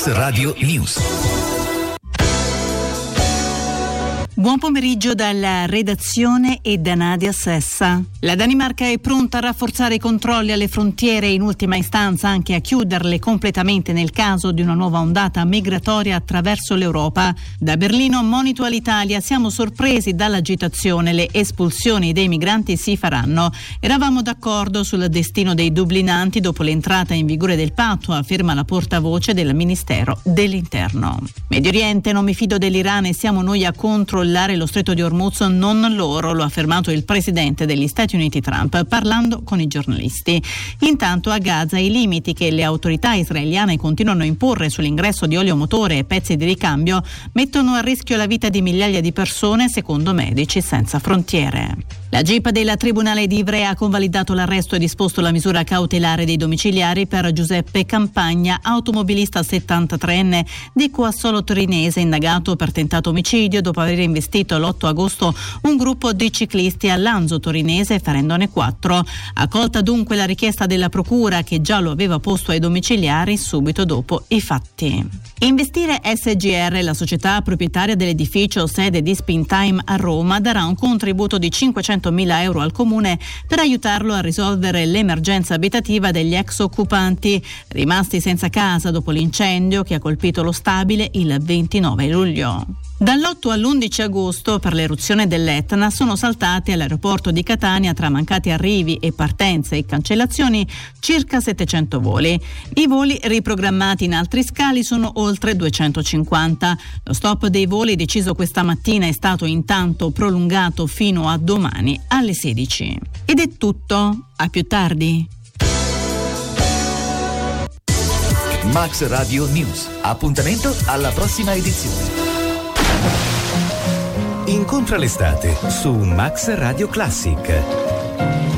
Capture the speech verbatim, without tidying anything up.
Max Radio News. Buon pomeriggio dalla redazione e da Nadia Sessa. La Danimarca è pronta a rafforzare i controlli alle frontiere e in ultima istanza anche a chiuderle completamente nel caso di una nuova ondata migratoria attraverso l'Europa. Da Berlino monito all'Italia, siamo sorpresi dall'agitazione, le espulsioni dei migranti si faranno. Eravamo d'accordo sul destino dei dublinanti dopo l'entrata in vigore del patto, afferma la portavoce del Ministero dell'Interno. Medio Oriente, non mi fido dell'Iran e siamo noi a controllare lo stretto di Hormuz, non loro, lo ha affermato il presidente degli Stati Uniti Trump parlando con i giornalisti. Intanto a Gaza i limiti che le autorità israeliane continuano a imporre sull'ingresso di olio motore e pezzi di ricambio mettono a rischio la vita di migliaia di persone, secondo Medici Senza Frontiere. La G I P del Tribunale di Ivrea ha convalidato l'arresto e disposto la misura cautelare dei domiciliari per Giuseppe Campagna, automobilista settantatreenne di Coassolo Torinese, indagato per tentato omicidio dopo aver investito l'otto agosto un gruppo di ciclisti a Lanzo Torinese, ferendone quattro. Accolta dunque la richiesta della procura, che già lo aveva posto ai domiciliari subito dopo i fatti. Investire S G R, la società proprietaria dell'edificio sede di Spintime a Roma, darà un contributo di cinquecentomila euro al comune per aiutarlo a risolvere l'emergenza abitativa degli ex occupanti rimasti senza casa dopo l'incendio che ha colpito lo stabile il ventinove luglio. Dall'otto all'undici agosto, per l'eruzione dell'Etna, sono saltate all'aeroporto di Catania, tra mancati arrivi e partenze e cancellazioni, circa settecento voli. I voli riprogrammati in altri scali sono oltre duecentocinquanta. Lo stop dei voli deciso questa mattina è stato intanto prolungato fino a domani alle sedici. Ed è tutto. A più tardi. Max Radio News. Appuntamento alla prossima edizione. Incontra l'estate su Max Radio Classic.